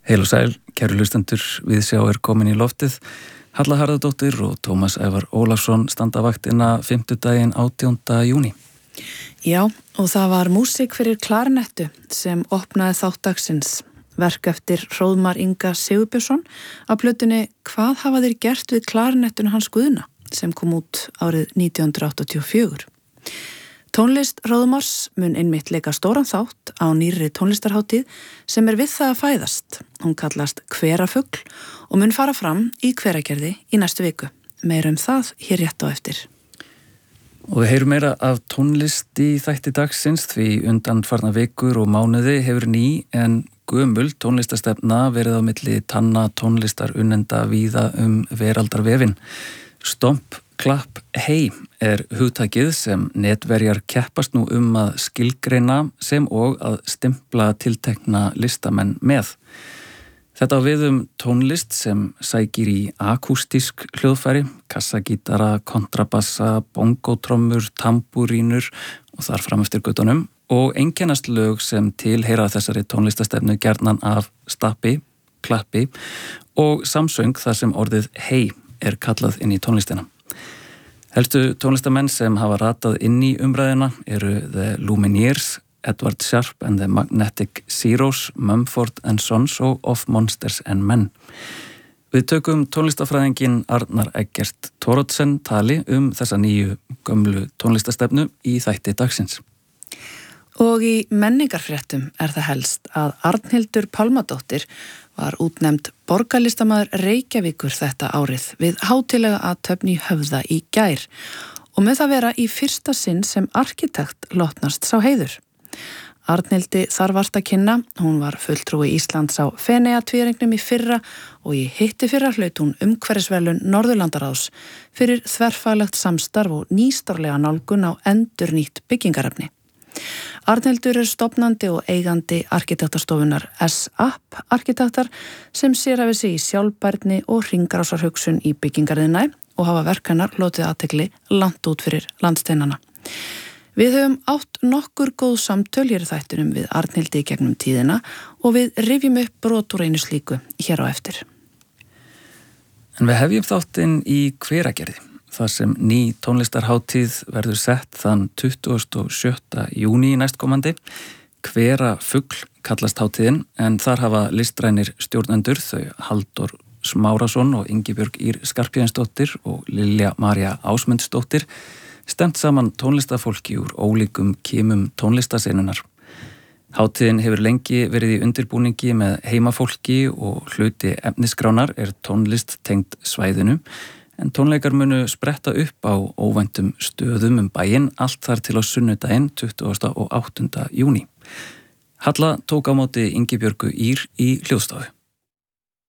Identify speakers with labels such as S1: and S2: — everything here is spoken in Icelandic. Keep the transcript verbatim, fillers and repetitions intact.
S1: Heil og sæl, kæru hlustendur, Viðsjá er komin í loftið. Halla Harðardóttir og Tómas Ævar Ólafsson standa vaktina fimmtudaginn átjánda júní.
S2: Já, og það var músík fyrir klarinettu sem opnaði þátt dagsins. Verk eftir Hróðmar Inga Sigurbjörnsson á plötunni Hvað hafa þeir gert við klarinettuna hans Guðna sem kom út árið nítján hundruð áttatíu og fjögur. Tónlist Hróðmars mun einmitt leika stóran þátt á nýrri tónlistarhátíð sem er við það að fæðast. Hún kallast Hverafugl og mun fara fram í Hveragerði í næstu viku. Meira um það hér rétt á eftir.
S1: Og við heyrum meira af tónlist í þætti dagsins því undanfarna vikur og mánuði hefur ný en gömul tónlistastefna verið á milli tanna tónlistar unnenda víða um veraldarvefinn. Stomp, klapp, hei er hugtakið sem netverjar keppast nú um að skilgreina sem og að stimpla tiltekna listamenn með. Þetta á við um tónlist sem sækir í akústísk hljóðfæri, kassagítara, kontrabassa, bongotrommur, tambúrínur og þar fram eftir göttunum og einkennast lög sem tilheyra þessari tónlistastefnu gjarnan af stappi, klappi og samsöng þar sem orðið hei er kallað inn í tónlistina. Helstu tónlistamenn sem hafa ratað inn í umræðina eru The Lumineers, Edward Sharpe and the Magnetic Zeros, Mumford and Sons og Of Monsters and Men. Við tökum tónlistafræðingin Arnar Eggert Thoroddsen tali um þessa nýju gömlu tónlistastefnu í þætti dagsins.
S2: Og í menningarfréttum er það helst að Arnhildur Pálmadóttir var útnefnd borgarlistamaður Reykjavíkur þetta árið við hátíðlega athöfn í Höfða í gær og með það vera í fyrsta sinn sem arkitekt lotnast sá heiður. Arnhildi þar vart að kynna, hún var fulltrúi Íslands á Feneyjatvíæringnum í fyrra og í hitti fyrra hlaut hún umhverfisverðlaun Norðurlandaráðs fyrir þverfaglegt samstarf og nýstárlega nálgun á endurnýtt byggingarefni. Arnhildur er stofnandi og eigandi arkitektastofunar S-App arkitektar sem sér af sig í sjálfbærni og hringrásarhugsun í byggingarðina og hafa verkanar lotið athygli langt út fyrir landsteinana. Við höfum átt nokkur góð samtöl hér í þættinum við Arnhildi í gegnum tíðina og við rifjum upp brot úr einu slíku hér á eftir.
S1: En við hefjum þáttinn í Hveragerði. Það sem ný tónlistarhátíð verður sett þann tuttugasta og sjötta júní næstkomandi. Hverafugl kallast hátíðin en þar hafa listrænir stjórnendur þau Halldór Smárasson og Ingibjörg Ýr Skarphéðinsdóttir og Lilja María Ásmundsdóttir stemt saman tónlistafólki úr ólíkum kimum tónlistasenunar. Hátíðin hefur lengi verið í undirbúningi með heimafólki og hluti efnisgránar er tónlist tengd svæðinu. En tónleikar munu spretta upp á óvæntum stöðum um bæinn allt þar til á sunnudaginn tuttugasta og áttunda júní. Halla tók á móti Ingibjörgu Ýr í hljóðstofu.